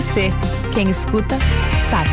TMC. Quem escuta, sabe.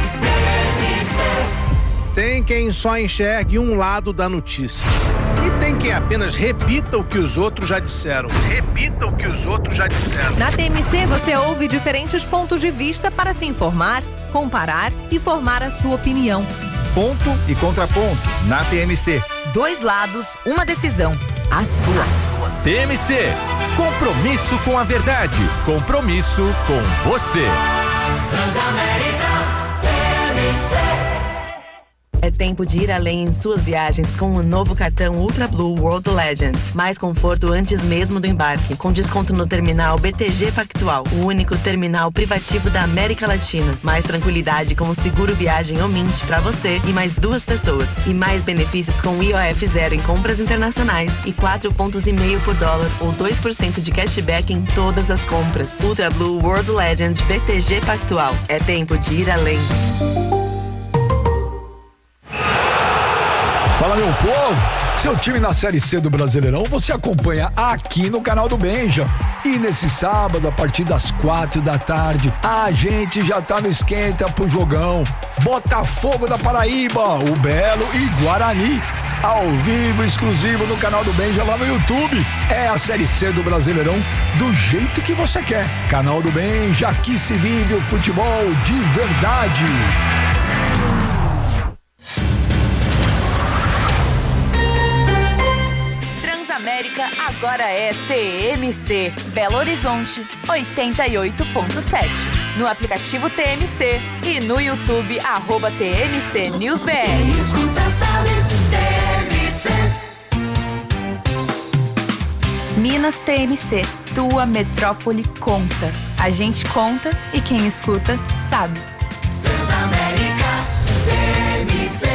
Tem quem só enxergue um lado da notícia. E tem quem apenas repita o que os outros já disseram. Repita o que os outros já disseram. Na TMC você ouve diferentes pontos de vista para se informar, comparar e formar a sua opinião. Ponto e contraponto na TMC. 2 lados, uma decisão. A sua. TMC. Compromisso com a verdade. Compromisso com você. Transamérica TMC. É tempo de ir além em suas viagens com o novo cartão Ultra Blue World Legend. Mais conforto antes mesmo do embarque, com desconto no terminal BTG Pactual, o único terminal privativo da América Latina. Mais tranquilidade com o seguro viagem Omint para você e mais 2 pessoas. E mais benefícios com IOF zero em compras internacionais e 4,5 pontos por dólar ou 2% de cashback em todas as compras. Ultra Blue World Legend BTG Pactual. É tempo de ir além. Fala, meu povo, seu time na Série C do Brasileirão você acompanha aqui no canal do Benja. E nesse sábado, a partir das 4 da tarde, a gente já tá no esquenta pro jogão Botafogo da Paraíba, o Belo e Guarani. Ao vivo, exclusivo no canal do Benja lá no YouTube. É a Série C do Brasileirão do jeito que você quer. Canal do Benja, aqui se vive o futebol de verdade. América agora é TMC. Belo Horizonte 88.7. No aplicativo TMC e no YouTube @TMC News BR. Quem escuta sabe, TMC. Minas TMC, tua metrópole conta. A gente conta e quem escuta sabe. Transamérica TMC.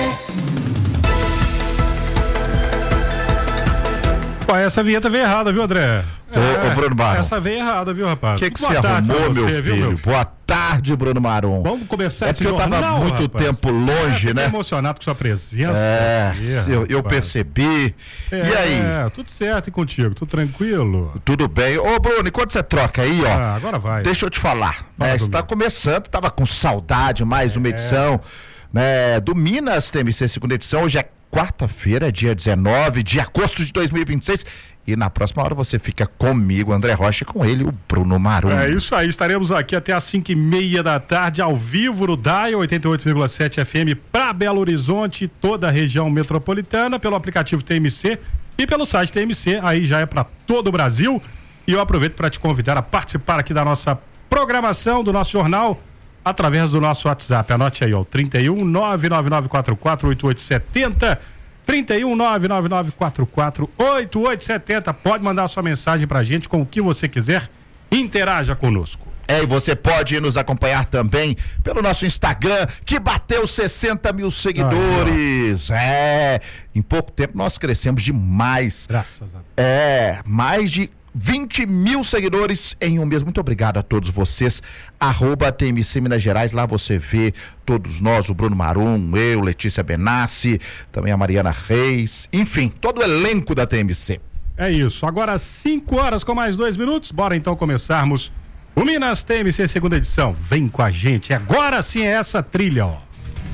Essa vinheta veio errada, viu, André? Ô, Bruno Marum. Essa veio errada, viu, rapaz? O que você arrumou, meu filho? Meu... Boa tarde, Bruno Marum. Vamos começar esse jornal, eu tava muito tempo longe, né? Emocionado com sua presença. Eu percebi. E aí? Tudo certo e contigo? Tudo tranquilo? Tudo bem. Ô, Bruno, enquanto você troca aí, ó. Agora vai. Deixa eu te falar. Você tá começando, tava com saudade, mais uma edição, né, do Minas TMC, segunda edição. Hoje é quarta-feira, dia 19 de agosto de 2026. E na próxima hora você fica comigo, André Rocha, e com ele, o Bruno Marum. É isso aí, estaremos aqui até às 5:30 da tarde, ao vivo no DAI 88,7 FM para Belo Horizonte e toda a região metropolitana, pelo aplicativo TMC e pelo site TMC, aí já é para todo o Brasil. E eu aproveito para te convidar a participar aqui da nossa programação, do nosso jornal, através do nosso WhatsApp. Anote aí, ó, 31 99944 8870. 31 99944 8870. Pode mandar sua mensagem pra gente com o que você quiser. Interaja conosco. E você pode nos acompanhar também pelo nosso Instagram, que bateu 60 mil seguidores. Em pouco tempo nós crescemos demais. Graças a Deus. Mais de 20 mil seguidores em um mês. Muito obrigado a todos vocês. @TMC Minas Gerais, lá você vê todos nós, o Bruno Marum, eu, Letícia Benassi, também a Mariana Reis, enfim, todo o elenco da TMC. É isso, agora 5 horas com mais 2 minutos, bora então começarmos o Minas TMC segunda edição. Vem com a gente, agora sim é essa trilha, ó.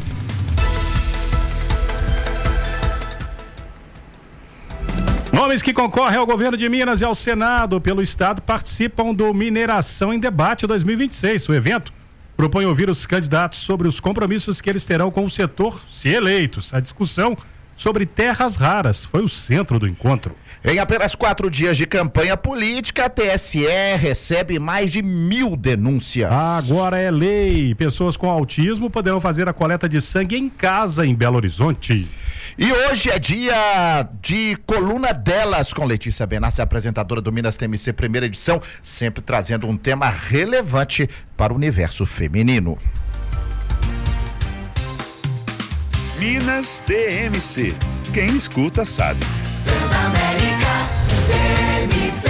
Nomes que concorrem ao governo de Minas e ao Senado pelo Estado participam do Mineração em Debate 2026. O evento propõe ouvir os candidatos sobre os compromissos que eles terão com o setor, se eleitos. A discussão sobre terras raras foi o centro do encontro. Em apenas 4 dias de campanha política, a TSE recebe mais de 1000 denúncias. Agora é lei. Pessoas com autismo poderão fazer a coleta de sangue em casa em Belo Horizonte. E hoje é dia de Coluna Delas com Letícia Benassi, apresentadora do Minas TMC primeira edição, sempre trazendo um tema relevante para o universo feminino. Minas TMC. Quem escuta sabe. Transamérica TMC.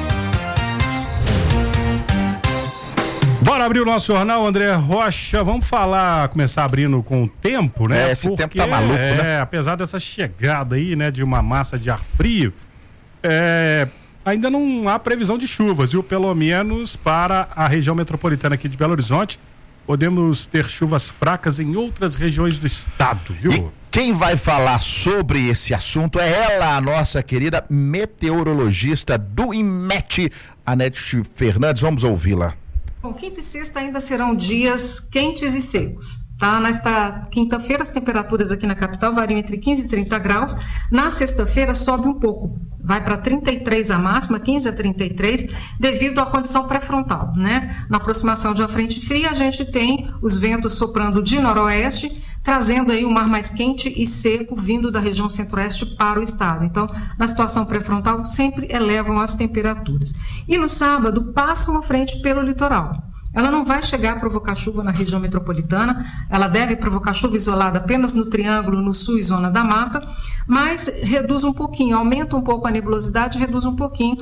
Bora abrir o nosso jornal, André Rocha. Vamos começar abrindo com o tempo, né? Esse tempo tá maluco, né? Apesar dessa chegada aí, né, de uma massa de ar frio, ainda não há previsão de chuvas, viu? Pelo menos para a região metropolitana aqui de Belo Horizonte. Podemos ter chuvas fracas em outras regiões do estado, viu? E quem vai falar sobre esse assunto é ela, a nossa querida meteorologista do IMET, Anete Fernandes. Vamos ouvi-la. Bom, quinta e sexta ainda serão dias quentes e secos. Tá? Nesta quinta-feira, as temperaturas aqui na capital variam entre 15 e 30 graus. Na sexta-feira, sobe um pouco. Vai para 33 a máxima, 15 a 33, devido à condição pré-frontal, né? Na aproximação de uma frente fria, a gente tem os ventos soprando de noroeste, trazendo aí o mar mais quente e seco vindo da região centro-oeste para o estado. Então, na situação pré-frontal, sempre elevam as temperaturas. E no sábado, passa uma frente pelo litoral. Ela não vai chegar a provocar chuva na região metropolitana, ela deve provocar chuva isolada apenas no Triângulo, no sul e zona da mata, mas reduz um pouquinho, aumenta um pouco a nebulosidade, reduz um pouquinho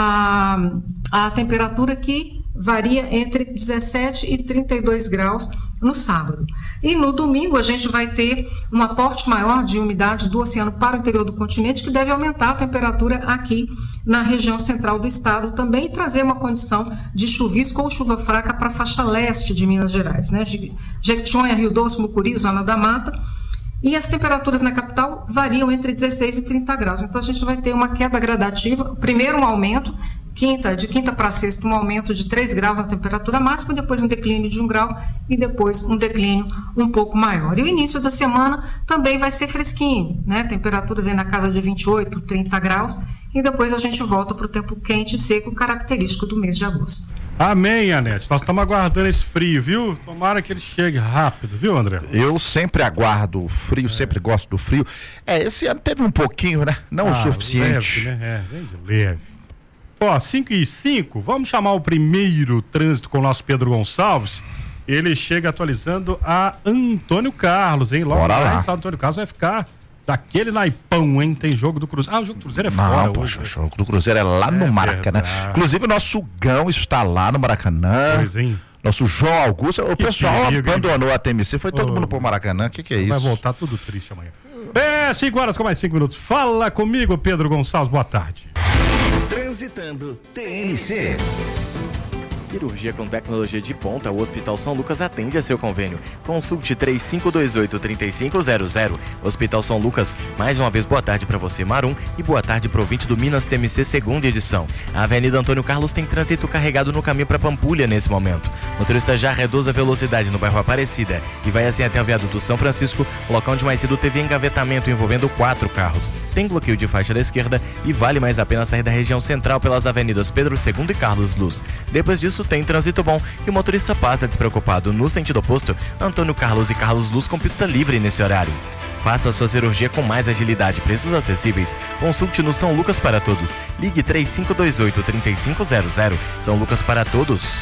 a temperatura, que varia entre 17 e 32 graus no sábado. E no domingo a gente vai ter um aporte maior de umidade do oceano para o interior do continente, que deve aumentar a temperatura aqui na região central do estado também, e trazer uma condição de chuvisco ou chuva fraca para a faixa leste de Minas Gerais, né? Jequitinhonha, Rio Doce, Mucuri, zona da mata. E as temperaturas na capital variam entre 16 e 30 graus. Então a gente vai ter uma queda gradativa, primeiro um aumento, de quinta para sexta, um aumento de 3 graus na temperatura máxima, depois um declínio de 1 grau e depois um declínio um pouco maior. E o início da semana também vai ser fresquinho, né? Temperaturas aí na casa de 28, 30 graus, e depois a gente volta para o tempo quente e seco, característico do mês de agosto. Amém, Anete. Nós estamos aguardando esse frio, viu? Tomara que ele chegue rápido, viu, André? Eu sempre aguardo o frio, sempre gosto do frio. Esse ano teve um pouquinho, né? Não o suficiente. Leve, né? Bem de leve. Ó, 5:05, vamos chamar o primeiro trânsito com o nosso Pedro Gonçalves. Ele chega atualizando a Antônio Carlos, hein? Logo mais, Antônio Carlos vai ficar daquele naipão, hein? Tem jogo do Cruzeiro. Ah, o jogo do Cruzeiro é fora. Não, poxa, o jogo do Cruzeiro é lá no Maracanã. Verdade. Inclusive, o nosso Gão está lá no Maracanã. Pois, hein? Nosso João Augusto, o pessoal abandonou a TMC, foi todo mundo pro Maracanã. O que é isso? Vai voltar tudo triste amanhã. 5 horas com mais 5 minutos. Fala comigo, Pedro Gonçalves, boa tarde. Transitando TMC. Cirurgia com tecnologia de ponta, o Hospital São Lucas atende a seu convênio. Consulte 3528-3500. Hospital São Lucas, mais uma vez boa tarde para você, Marum, e boa tarde pro ouvinte do Minas TMC segunda edição. A Avenida Antônio Carlos tem trânsito carregado no caminho para Pampulha nesse momento. O motorista já reduz a velocidade no bairro Aparecida e vai assim até o viaduto São Francisco, local onde mais cedo teve engavetamento envolvendo 4 carros. Tem bloqueio de faixa da esquerda e vale mais a pena sair da região central pelas avenidas Pedro II e Carlos Luz. Depois disso tem trânsito bom e o motorista passa despreocupado. No sentido oposto, Antônio Carlos e Carlos Luz com pista livre nesse horário. Faça a sua cirurgia com mais agilidade, preços acessíveis. Consulte no São Lucas para Todos. Ligue 3528-3500. São Lucas para Todos.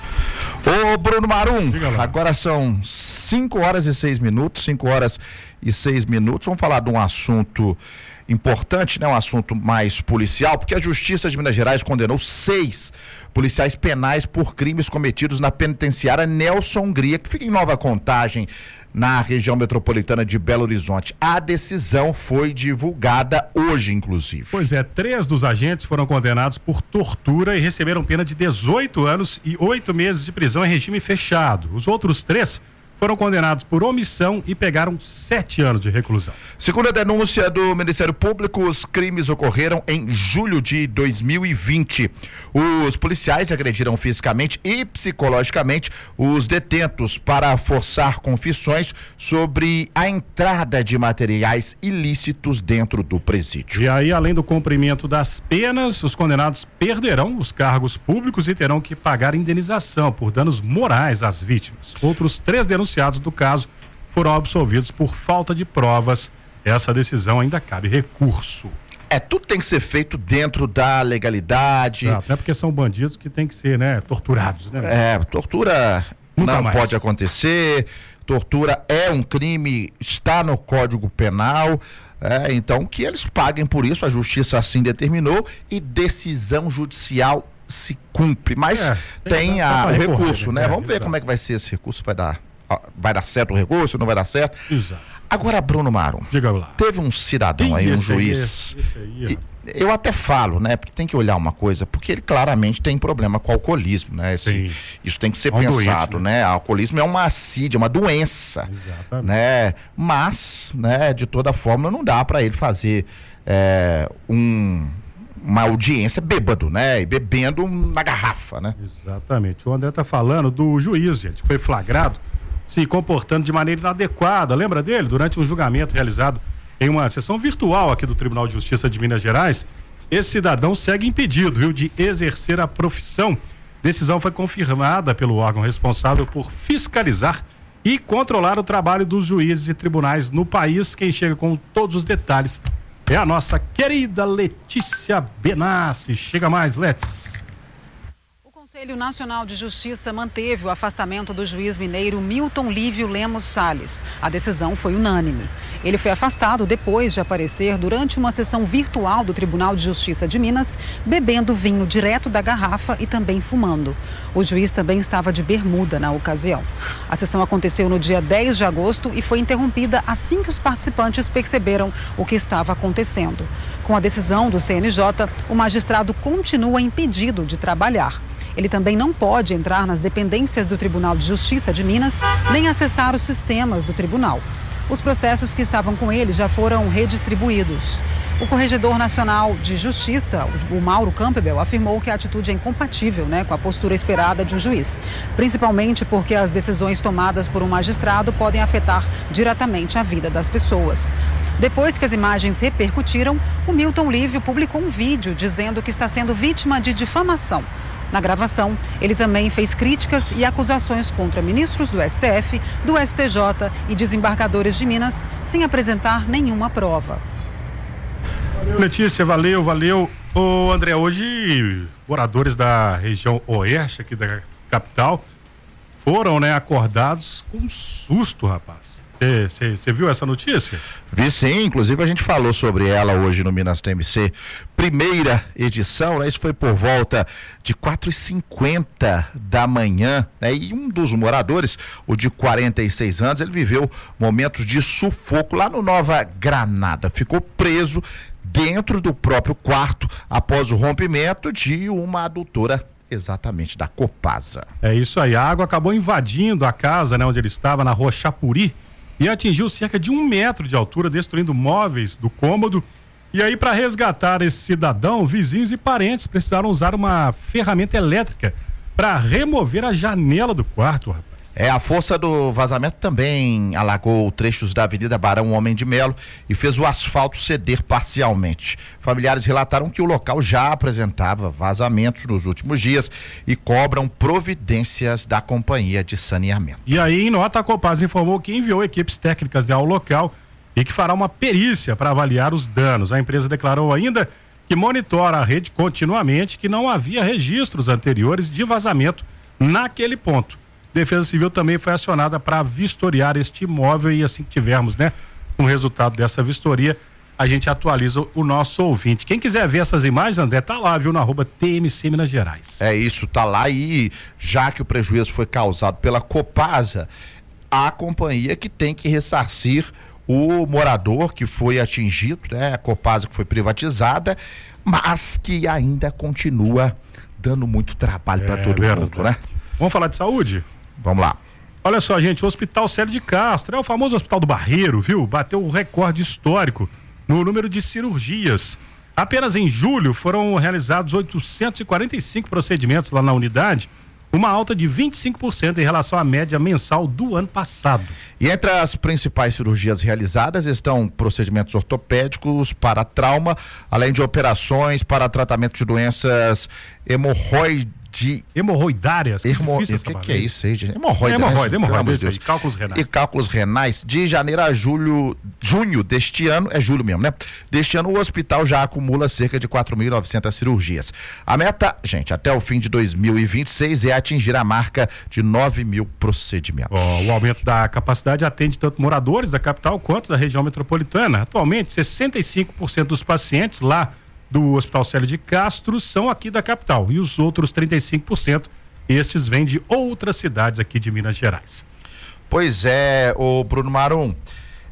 Ô Bruno Marum, agora são 5 horas e 6 minutos, 5 horas e 6 minutos. Vamos falar de um assunto importante, né? Um assunto mais policial, porque a Justiça de Minas Gerais condenou 6 policiais penais por crimes cometidos na penitenciária Nelson Hungria, que fica em Nova Contagem, na região metropolitana de Belo Horizonte. A decisão foi divulgada hoje, inclusive. Pois é, 3 dos agentes foram condenados por tortura e receberam pena de 18 anos e 8 meses de prisão em regime fechado. Os outros 3 foram condenados por omissão e pegaram 7 anos de reclusão. Segundo a denúncia do Ministério Público, os crimes ocorreram em julho de 2020. Os policiais agrediram fisicamente e psicologicamente os detentos para forçar confissões sobre a entrada de materiais ilícitos dentro do presídio. E aí, além do cumprimento das penas, os condenados perderão os cargos públicos e terão que pagar indenização por danos morais às vítimas. Outros 3 denunciados do caso foram absolvidos por falta de provas. Essa decisão ainda cabe recurso. Tudo tem que ser feito dentro da legalidade. Até porque são bandidos que tem que ser, né, torturados, né? Tortura não pode acontecer. Tortura é um crime, está no Código Penal. Então que eles paguem por isso, a justiça assim determinou e decisão judicial se cumpre. Mas tem o recurso, né? Vamos ver como é que vai ser esse recurso, vai dar certo o recurso, não vai dar certo? Exato. Agora, Bruno Marum, diga lá. Teve um cidadão aí, um juiz. Eu até falo, né? Porque tem que olhar uma coisa, porque ele claramente tem problema com o alcoolismo, né? Isso tem que ser pensado, doente, né? O alcoolismo é uma assídia, uma doença, né? Mas, né? De toda forma, não dá para ele fazer uma audiência bêbado, né? E bebendo na garrafa, né? Exatamente. O André tá falando do juiz, gente, que foi flagrado se comportando de maneira inadequada. Lembra dele? Durante um julgamento realizado em uma sessão virtual aqui do Tribunal de Justiça de Minas Gerais, esse cidadão segue impedido, viu, de exercer a profissão. Decisão foi confirmada pelo órgão responsável por fiscalizar e controlar o trabalho dos juízes e tribunais no país. Quem chega com todos os detalhes é a nossa querida Letícia Benassi. Chega mais, Let's. O Conselho Nacional de Justiça manteve o afastamento do juiz mineiro Milton Lívio Lemos Salles. A decisão foi unânime. Ele foi afastado depois de aparecer durante uma sessão virtual do Tribunal de Justiça de Minas, bebendo vinho direto da garrafa e também fumando. O juiz também estava de bermuda na ocasião. A sessão aconteceu no dia 10 de agosto e foi interrompida assim que os participantes perceberam o que estava acontecendo. Com a decisão do CNJ, o magistrado continua impedido de trabalhar. Ele também não pode entrar nas dependências do Tribunal de Justiça de Minas, nem acessar os sistemas do tribunal. Os processos que estavam com ele já foram redistribuídos. O Corregedor Nacional de Justiça, o Mauro Campbell, afirmou que a atitude é incompatível, com a postura esperada de um juiz, principalmente porque as decisões tomadas por um magistrado podem afetar diretamente a vida das pessoas. Depois que as imagens repercutiram, o Milton Lívio publicou um vídeo dizendo que está sendo vítima de difamação. Na gravação, ele também fez críticas e acusações contra ministros do STF, do STJ e desembargadores de Minas, sem apresentar nenhuma prova. Valeu, Letícia, valeu. Ô, André, hoje moradores da região oeste aqui da capital foram, acordados com um susto, rapaz. Você viu essa notícia? Vi sim, inclusive a gente falou sobre ela hoje no Minas TMC, primeira edição, isso foi por volta de 4h50 da manhã, e um dos moradores, o de 46 anos, ele viveu momentos de sufoco lá no Nova Granada, ficou preso dentro do próprio quarto após o rompimento de uma adutora exatamente da Copasa. É isso aí, a água acabou invadindo a casa, onde ele estava, na Rua Chapuri, e atingiu cerca de 1 metro de altura, destruindo móveis do cômodo. E aí, para resgatar esse cidadão, vizinhos e parentes precisaram usar uma ferramenta elétrica para remover a janela do quarto, rapaz. A força do vazamento também alagou trechos da Avenida Barão Homem de Melo e fez o asfalto ceder parcialmente. Familiares relataram que o local já apresentava vazamentos nos últimos dias e cobram providências da companhia de saneamento. E aí, em nota, a Copasa informou que enviou equipes técnicas ao local e que fará uma perícia para avaliar os danos. A empresa declarou ainda que monitora a rede continuamente, que não havia registros anteriores de vazamento naquele ponto. Defesa Civil também foi acionada para vistoriar este imóvel e assim que tivermos, um resultado dessa vistoria, a gente atualiza o nosso ouvinte. Quem quiser ver essas imagens, André, tá lá, viu, na @TMC Minas Gerais. É isso, tá lá, e já que o prejuízo foi causado pela Copasa, a companhia que tem que ressarcir o morador que foi atingido, a Copasa que foi privatizada, mas que ainda continua dando muito trabalho para todo mundo, Vamos falar de saúde? Vamos lá. Olha só, gente, o Hospital Célio de Castro, é o famoso Hospital do Barreiro, viu? Bateu o recorde histórico no número de cirurgias. Apenas em julho foram realizados 845 procedimentos lá na unidade, uma alta de 25% em relação à média mensal do ano passado. E entre as principais cirurgias realizadas estão procedimentos ortopédicos para trauma, além de operações para tratamento de doenças hemorroidárias. O que é isso aí, gente? Hemorroida, cálculos renais. E cálculos renais. De janeiro a junho deste ano, é julho mesmo, Deste ano, o hospital já acumula cerca de 4.900 cirurgias. A meta, gente, até o fim de 2026 é atingir a marca de 9.000 procedimentos. O aumento da capacidade atende tanto moradores da capital quanto da região metropolitana. Atualmente, 65% dos pacientes lá do Hospital Célio de Castro são aqui da capital e os outros 35%, estes vêm de outras cidades aqui de Minas Gerais. Pois é, o Bruno Marum,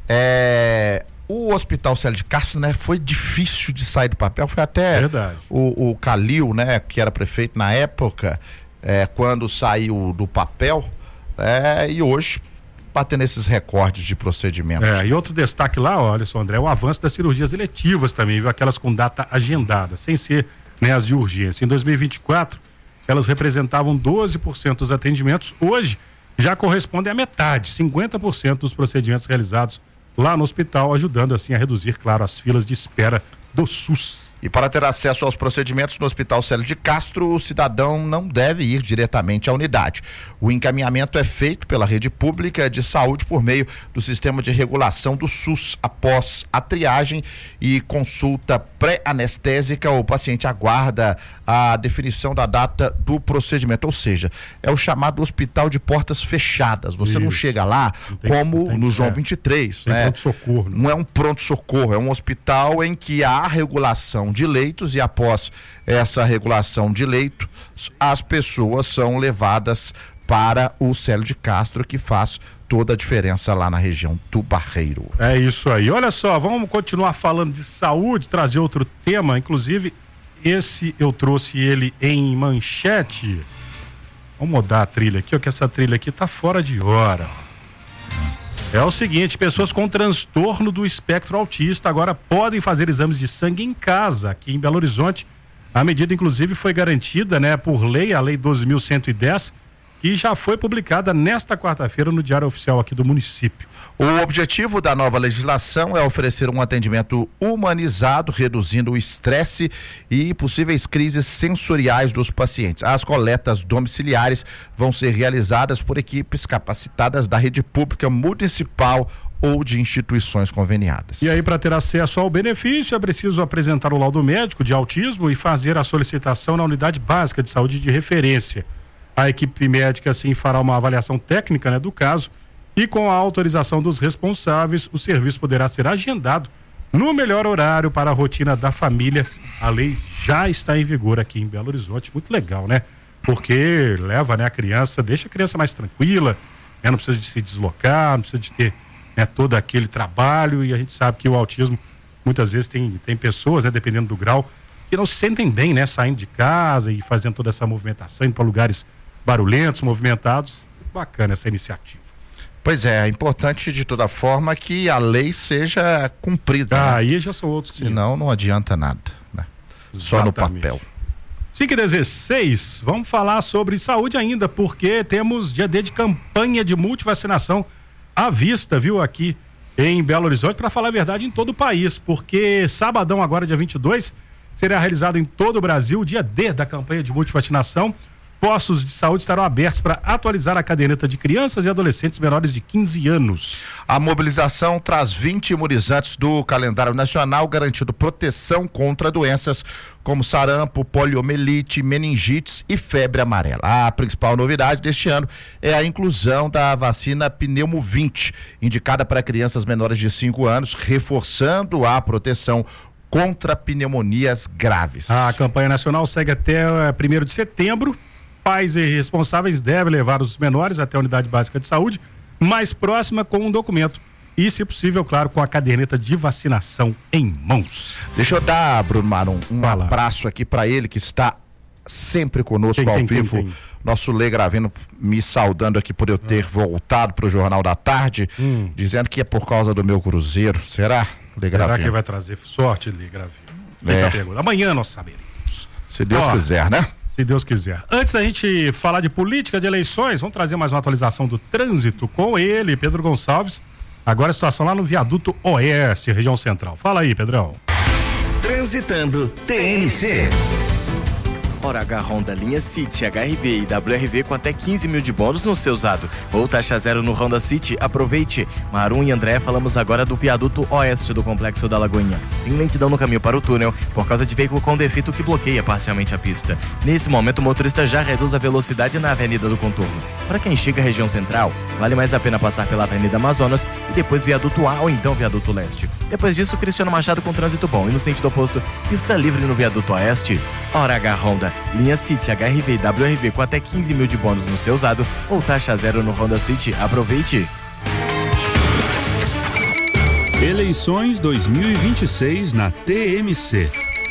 O Hospital Célio de Castro, né, foi difícil de sair do papel, foi até o Calil, né, que era prefeito na época, quando saiu do papel, e hoje batendo esses recordes de procedimentos. E outro destaque lá, olha só, André, o avanço das cirurgias eletivas também, viu? Aquelas com data agendada, sem ser, né, as de urgência. Em 2024, elas representavam 12% dos atendimentos, hoje já correspondem à metade, 50% dos procedimentos realizados lá no hospital, ajudando assim a reduzir, claro, as filas de espera do SUS. E para ter acesso aos procedimentos no Hospital Célio de Castro, o cidadão não deve ir diretamente à unidade. O encaminhamento é feito pela rede pública de saúde por meio do sistema de regulação do SUS. Após a triagem e consulta pré-anestésica, o paciente aguarda a definição da data do procedimento, ou seja, é o chamado hospital de portas fechadas. Você não chega lá como no João 23, né? Pronto-socorro. Não é um pronto-socorro, é um hospital em que há regulação de leitos e após essa regulação de leitos, as pessoas são levadas para o Célio de Castro, que faz toda a diferença lá na região do Barreiro. É isso aí. Olha só, vamos continuar falando de saúde, trazer outro tema, inclusive esse eu trouxe ele em manchete. Vamos mudar a trilha aqui, ó, que essa trilha aqui tá fora de hora. É o seguinte, pessoas com transtorno do espectro autista agora podem fazer exames de sangue em casa, aqui em Belo Horizonte. A medida, inclusive, foi garantida, né, por lei, a Lei 12.110, que já foi publicada nesta quarta-feira no Diário Oficial aqui do município. O objetivo da nova legislação é oferecer um atendimento humanizado, reduzindo o estresse e possíveis crises sensoriais dos pacientes. As coletas domiciliares vão ser realizadas por equipes capacitadas da rede pública municipal ou de instituições conveniadas. E aí, para ter acesso ao benefício, é preciso apresentar o laudo médico de autismo e fazer a solicitação na unidade básica de saúde de referência. A equipe médica, assim, fará uma avaliação técnica, né, do caso, e com a autorização dos responsáveis, o serviço poderá ser agendado no melhor horário para a rotina da família. A lei já está em vigor aqui em Belo Horizonte. Muito legal, né? Porque leva, né, a criança, deixa a criança mais tranquila, né? Não precisa de se deslocar, não precisa de ter, né, todo aquele trabalho, e a gente sabe que o autismo muitas vezes tem pessoas, né, dependendo do grau, que não se sentem bem, né, saindo de casa e fazendo toda essa movimentação, indo para lugares barulhentos, movimentados. Bacana essa iniciativa. Pois é importante de toda forma que a lei seja cumprida. Aí já são outros. Senão não adianta nada, né? Só no papel. 5h16, vamos falar sobre saúde ainda, porque temos dia D de campanha de multivacinação à vista, viu, aqui em Belo Horizonte, para falar a verdade, em todo o país, porque sabadão agora, dia 22, será realizado em todo o Brasil o dia D da campanha de multivacinação. Postos de saúde estarão abertos para atualizar a caderneta de crianças e adolescentes menores de 15 anos. A mobilização traz 20 imunizantes do calendário nacional, garantindo proteção contra doenças como sarampo, poliomielite, meningites e febre amarela. A principal novidade deste ano é a inclusão da vacina Pneumo 20, indicada para crianças menores de 5 anos, reforçando a proteção contra pneumonias graves. A campanha nacional segue até 1º de setembro. Pais e responsáveis devem levar os menores até a unidade básica de saúde mais próxima com um documento e, se possível, claro, com a caderneta de vacinação em mãos. Deixa eu dar, Bruno Marum, abraço aqui para ele que está sempre conosco ao vivo. Nosso Lê Gravino me saudando aqui por eu ter voltado para o Jornal da Tarde, dizendo que é por causa do meu Cruzeiro. Será, Lê Gravino? Será que vai trazer sorte, Lê Gravino? Amanhã nós saberemos. Se Deus quiser, né? Se Deus quiser. Antes da gente falar de política de eleições, vamos trazer mais uma atualização do trânsito com ele, Pedro Gonçalves. Agora a situação lá no Viaduto Oeste, região central. Fala aí, Pedrão. Transitando TNC. Hora H Honda, linha City, HRV e WRV com até 15 mil de bônus no seu usado. Ou taxa zero no Honda City, aproveite. Marum e André, falamos agora do viaduto oeste do Complexo da Lagoinha. Tem lentidão no caminho para o túnel por causa de veículo com defeito que bloqueia parcialmente a pista. Nesse momento, o motorista já reduz a velocidade na Avenida do Contorno. Para quem chega à região central, vale mais a pena passar pela Avenida Amazonas e depois viaduto A ou então viaduto leste. Depois disso, Cristiano Machado com trânsito bom e no sentido oposto, pista livre no viaduto oeste. Hora H Honda, linha City, HRV e WRV com até 15 mil de bônus no seu usado ou taxa zero no Honda City. Aproveite! Eleições 2026 na TMC.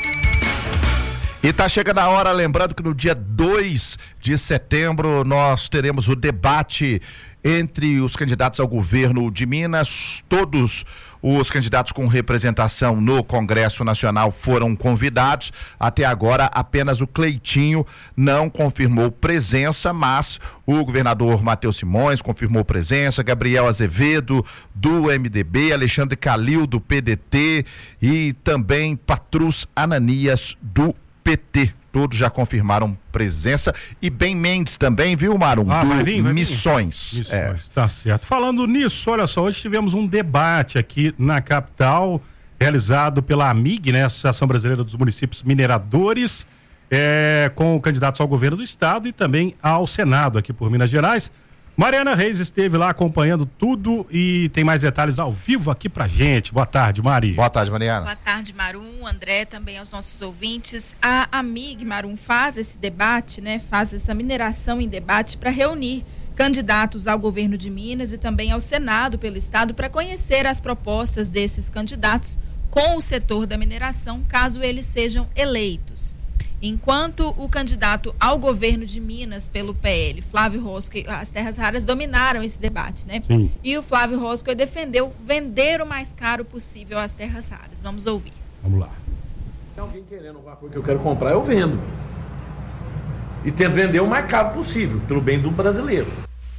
E tá chegando a hora, lembrando que no dia 2 de setembro nós teremos o debate entre os candidatos ao governo de Minas. Todos os candidatos com representação no Congresso Nacional foram convidados. Até agora, apenas o Cleitinho não confirmou presença, mas o governador Matheus Simões confirmou presença, Gabriel Azevedo, do MDB, Alexandre Calil, do PDT e também Patrus Ananias, do PT. Todos já confirmaram presença. E Ben Mendes também, viu, Marum? Vai vir. Missões. Tá certo. Falando nisso, olha só, hoje tivemos um debate aqui na capital, realizado pela AMIG, né, Associação Brasileira dos Municípios Mineradores, com candidatos ao governo do estado e também ao Senado aqui por Minas Gerais. Mariana Reis esteve lá acompanhando tudo e tem mais detalhes ao vivo aqui pra gente. Boa tarde, Mari. Boa tarde, Mariana. Boa tarde, Marum, André, também aos nossos ouvintes. A AMIG, Marum, faz esse debate, né? Faz essa mineração em debate para reunir candidatos ao governo de Minas e também ao Senado pelo estado para conhecer as propostas desses candidatos com o setor da mineração, caso eles sejam eleitos. Enquanto o candidato ao governo de Minas pelo PL, Flávio Roscoe, as terras raras dominaram esse debate, né? Sim. E o Flávio Roscoe defendeu vender o mais caro possível as terras raras. Vamos ouvir. Vamos lá. Se alguém querendo alguma coisa que eu quero comprar, eu vendo. E tento vender o mais caro possível, pelo bem do brasileiro.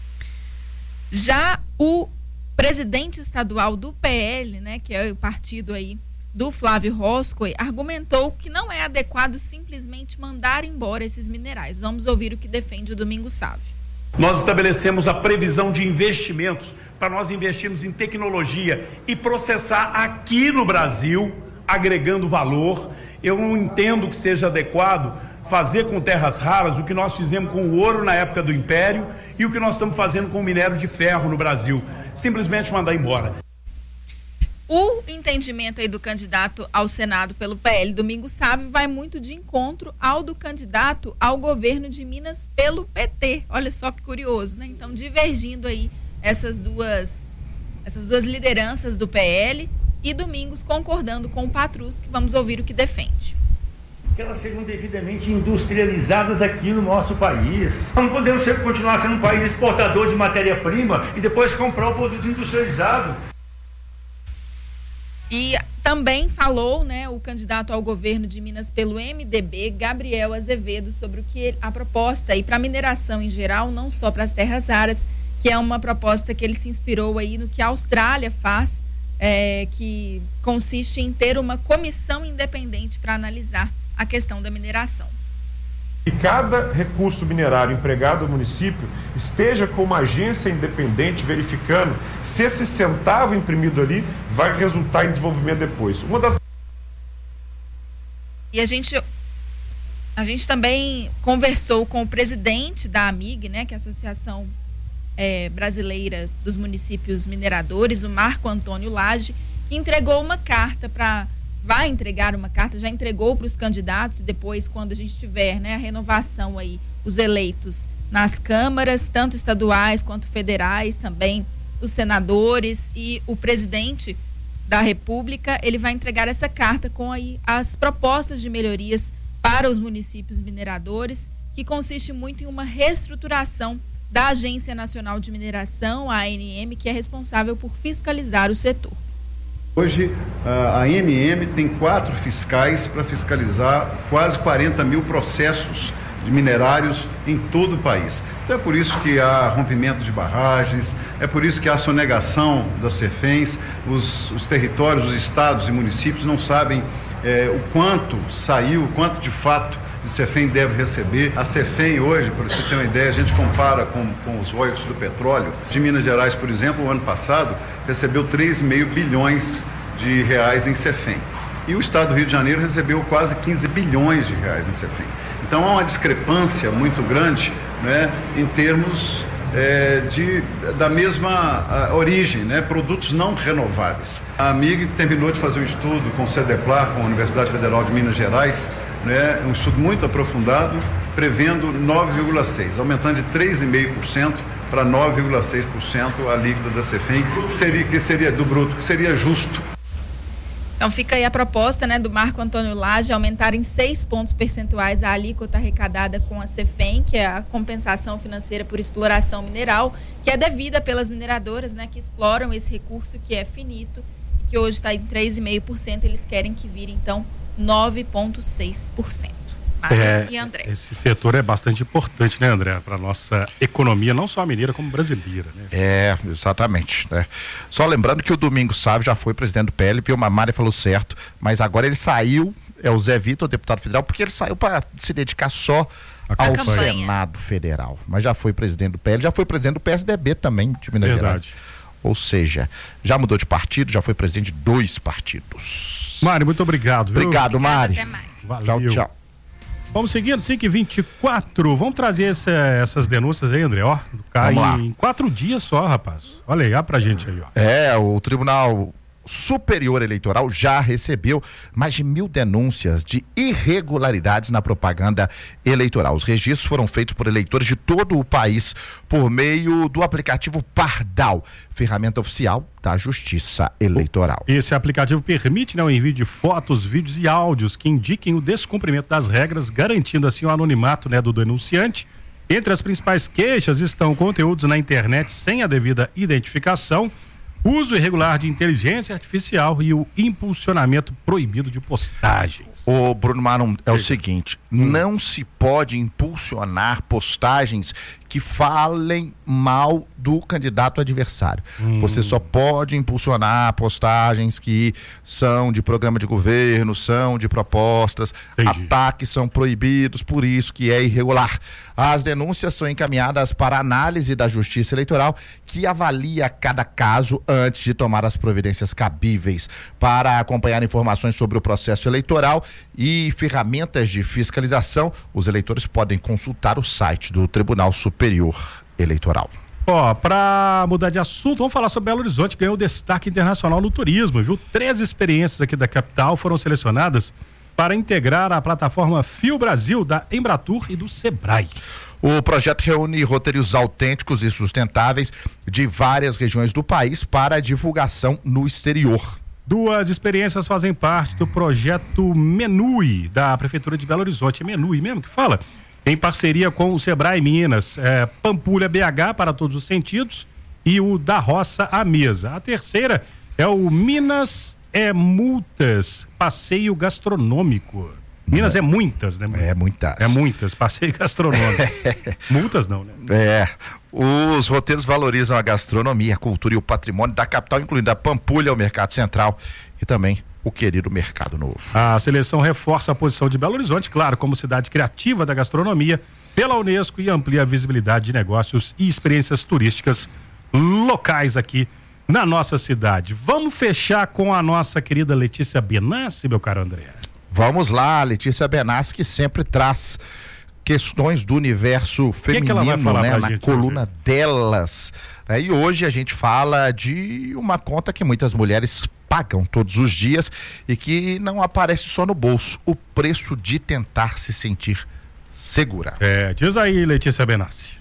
Já o presidente estadual do PL, né, que é o partido aí do Flávio Roscoe, argumentou que não é adequado simplesmente mandar embora esses minerais. Vamos ouvir o que defende o Domingos Sávio. Nós estabelecemos a previsão de investimentos para nós investirmos em tecnologia e processar aqui no Brasil, agregando valor. Eu não entendo que seja adequado fazer com terras raras o que nós fizemos com o ouro na época do Império e o que nós estamos fazendo com o minério de ferro no Brasil. Simplesmente mandar embora. O entendimento aí do candidato ao Senado pelo PL, Domingos Sávio, vai muito de encontro ao do candidato ao governo de Minas pelo PT. Olha só que curioso, né? Então, divergindo aí essas duas lideranças do PL e Domingos concordando com o Patrus, que vamos ouvir o que defende. Que elas sejam devidamente industrializadas aqui no nosso país. Não podemos continuar sendo um país exportador de matéria-prima e depois comprar o produto industrializado. E também falou, né, o candidato ao governo de Minas pelo MDB, Gabriel Azevedo, sobre o que a proposta e para a mineração em geral, não só para as terras raras, que é uma proposta que ele se inspirou aí no que a Austrália faz, que consiste em ter uma comissão independente para analisar a questão da mineração. E cada recurso minerário empregado no município esteja com uma agência independente verificando se esse centavo imprimido ali vai resultar em desenvolvimento depois. E a gente também conversou com o presidente da AMIG, né, que é a Associação Brasileira dos Municípios Mineradores, o Marco Antônio Lage, que entregou uma carta vai entregar uma carta, já entregou para os candidatos, depois quando a gente tiver, né, a renovação aí, os eleitos nas câmaras, tanto estaduais quanto federais, também os senadores e o presidente da República, ele vai entregar essa carta com aí as propostas de melhorias para os municípios mineradores, que consiste muito em uma reestruturação da Agência Nacional de Mineração, a ANM, que é responsável por fiscalizar o setor. Hoje, a ANM tem 4 fiscais para fiscalizar quase 40 mil processos de minerários em todo o país. Então é por isso que há rompimento de barragens, é por isso que há sonegação das CEFENs, os territórios, os estados e municípios não sabem o quanto saiu, o quanto de fato de CEFEM deve receber. A CEFEM hoje, para você ter uma ideia, a gente compara com os royalties do petróleo. De Minas Gerais, por exemplo, o ano passado recebeu 3,5 bilhões de reais em CEFEM. E o estado do Rio de Janeiro recebeu quase 15 bilhões de reais em CEFEM. Então há uma discrepância muito grande, né, em termos da mesma origem, né, produtos não renováveis. A AMIG terminou de fazer um estudo com o CEDEPLAR, com a Universidade Federal de Minas Gerais, né, um estudo muito aprofundado, prevendo 9,6%, aumentando de 3,5% para 9,6% a líquida da CEFEM, que seria do bruto, que seria justo. Então fica aí a proposta, né, do Marco Antônio Lage, aumentar em 6 pontos percentuais a alíquota arrecadada com a CEFEM, que é a compensação financeira por exploração mineral, que é devida pelas mineradoras, né, que exploram esse recurso que é finito e que hoje está em 3,5%, eles querem que vire então 9,6%. E André. Esse setor é bastante importante, né, André, para nossa economia, não só mineira como brasileira, né? Exatamente, né? Só lembrando que o Domingos Sávio já foi presidente do PL, viu, a Mari falou certo, mas agora ele saiu, é o Zé Vitor, deputado federal, porque ele saiu para se dedicar só ao Senado Federal, mas já foi presidente do PL, já foi presidente do PSDB também, de Minas Gerais. Ou seja, já mudou de partido, já foi presidente de 2 partidos. Mari, muito obrigado. Viu? Obrigado, Mari. Até mais. Valeu. Tchau. Vamos seguindo, 5h24. Vamos trazer essas denúncias aí, André. Ó, cai em 4 dias só, rapaz. Olha aí, olha pra gente aí, ó. O Tribunal Superior Eleitoral já recebeu mais de 1.000 denúncias de irregularidades na propaganda eleitoral. Os registros foram feitos por eleitores de todo o país por meio do aplicativo Pardal, ferramenta oficial da Justiça Eleitoral. Esse aplicativo permite, né, o envio de fotos, vídeos e áudios que indiquem o descumprimento das regras, garantindo assim o anonimato, né, do denunciante. Entre as principais queixas estão conteúdos na internet sem a devida identificação, uso irregular de inteligência artificial e o impulsionamento proibido de postagens. Ô Bruno Marum, é o seguinte, não se pode impulsionar postagens que falem mal do candidato adversário. Você só pode impulsionar postagens que são de programa de governo, são de propostas, ataques são proibidos, por isso que é irregular. As denúncias são encaminhadas para análise da Justiça Eleitoral, que avalia cada caso antes de tomar as providências cabíveis. Para acompanhar informações sobre o processo eleitoral e ferramentas de fiscalização, os eleitores podem consultar o site do Tribunal Superior Eleitoral. Ó, pra mudar de assunto, vamos falar sobre Belo Horizonte, que ganhou destaque internacional no turismo, viu? 3 experiências aqui da capital foram selecionadas para integrar a plataforma Fio Brasil da Embratur e do Sebrae. O projeto reúne roteiros autênticos e sustentáveis de várias regiões do país para divulgação no exterior. 2 experiências fazem parte do projeto Menui, da Prefeitura de Belo Horizonte. É Menui mesmo que fala? Em parceria com o Sebrae Minas, Pampulha BH para todos os sentidos e o Da Roça à Mesa. A terceira é o Minas Multas, passeio gastronômico. Minas é muitas, né? Muitas. Passeio gastronômico. Multas não, né? Os roteiros valorizam a gastronomia, a cultura e o patrimônio da capital, incluindo a Pampulha, o Mercado Central e também o querido Mercado Novo. A seleção reforça a posição de Belo Horizonte, claro, como cidade criativa da gastronomia, pela Unesco e amplia a visibilidade de negócios e experiências turísticas locais aqui na nossa cidade. Vamos fechar com a nossa querida Letícia Benassi, meu caro André. Vamos lá, Letícia Benassi, que sempre traz questões do universo feminino, ela vai falar né, na coluna hoje? Delas. E hoje a gente fala de uma conta que muitas mulheres pagam todos os dias e que não aparece só no bolso: o preço de tentar se sentir segura. Diz aí, Letícia Benassi.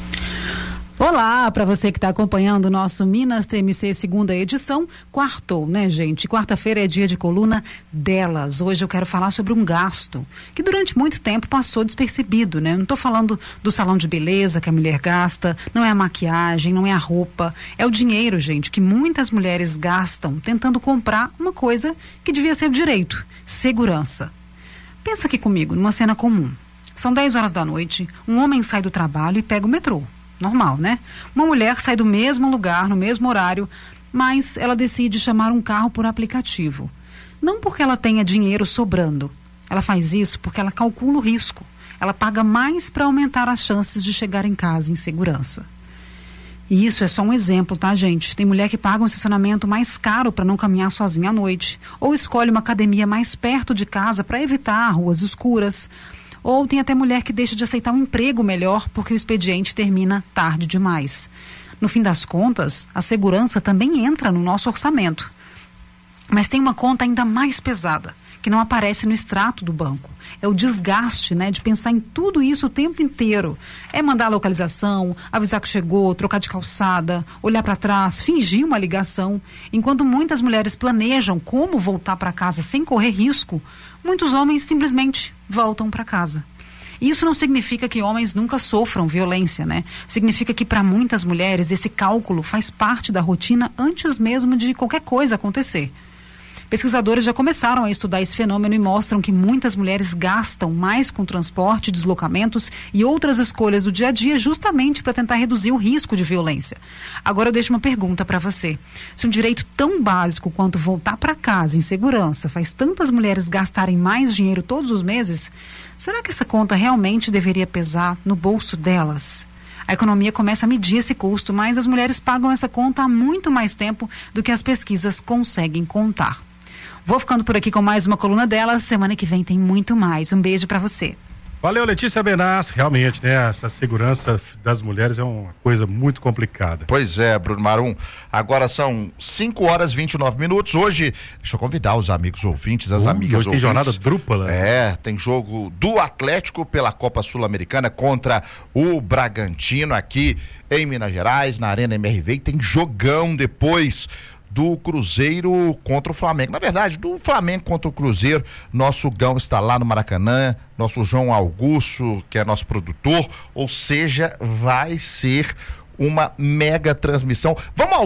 Olá, para você que está acompanhando o nosso Minas TMC segunda edição. Quartou, né, gente? Quarta-feira é dia de coluna delas. Hoje eu quero falar sobre um gasto que durante muito tempo passou despercebido, né? Não estou falando do salão de beleza que a mulher gasta, não é a maquiagem, não é a roupa, é o dinheiro, gente, que muitas mulheres gastam tentando comprar uma coisa que devia ser o direito: segurança. Pensa aqui comigo, numa cena comum. São 10 horas da noite, um homem sai do trabalho e pega o metrô. Normal, né? Uma mulher sai do mesmo lugar, no mesmo horário, mas ela decide chamar um carro por aplicativo. Não porque ela tenha dinheiro sobrando. Ela faz isso porque ela calcula o risco. Ela paga mais para aumentar as chances de chegar em casa em segurança. E isso é só um exemplo, tá, gente? Tem mulher que paga um estacionamento mais caro para não caminhar sozinha à noite, ou escolhe uma academia mais perto de casa para evitar ruas escuras. Ou tem até mulher que deixa de aceitar um emprego melhor porque o expediente termina tarde demais. No fim das contas, a segurança também entra no nosso orçamento. Mas tem uma conta ainda mais pesada, que não aparece no extrato do banco. É o desgaste, né, de pensar em tudo isso o tempo inteiro. É mandar a localização, avisar que chegou, trocar de calçada, olhar para trás, fingir uma ligação. Enquanto muitas mulheres planejam como voltar para casa sem correr risco, muitos homens simplesmente voltam para casa. Isso não significa que homens nunca sofram violência, né? Significa que para muitas mulheres esse cálculo faz parte da rotina antes mesmo de qualquer coisa acontecer. Pesquisadores já começaram a estudar esse fenômeno e mostram que muitas mulheres gastam mais com transporte, deslocamentos e outras escolhas do dia a dia justamente para tentar reduzir o risco de violência. Agora eu deixo uma pergunta para você. Se um direito tão básico quanto voltar para casa em segurança faz tantas mulheres gastarem mais dinheiro todos os meses, será que essa conta realmente deveria pesar no bolso delas? A economia começa a medir esse custo, mas as mulheres pagam essa conta há muito mais tempo do que as pesquisas conseguem contar. Vou ficando por aqui com mais uma coluna dela. Semana que vem tem muito mais. Um beijo pra você. Valeu, Letícia Benassi. Realmente, né? Essa segurança das mulheres é uma coisa muito complicada. Pois é, Bruno Marum. Agora são 5h29. Hoje, deixa eu convidar os amigos ouvintes, as amigas hoje ouvintes. Tem jornada dupla. Tem jogo do Atlético pela Copa Sul-Americana contra o Bragantino aqui em Minas Gerais, na Arena MRV. E tem jogão depois do Cruzeiro contra o Flamengo. Na verdade, do Flamengo contra o Cruzeiro, nosso Gão está lá no Maracanã, nosso João Augusto, que é nosso produtor, ou seja, vai ser uma mega transmissão. Vamos ao